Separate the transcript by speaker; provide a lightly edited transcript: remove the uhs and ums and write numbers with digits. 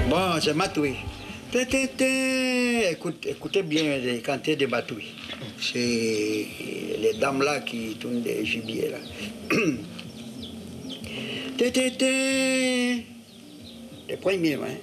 Speaker 1: Bon, c'est Matoué. Écoutez bien les cantés de Matoué. C'est les dames là qui tournent des gibiers là. Les premiers, hein.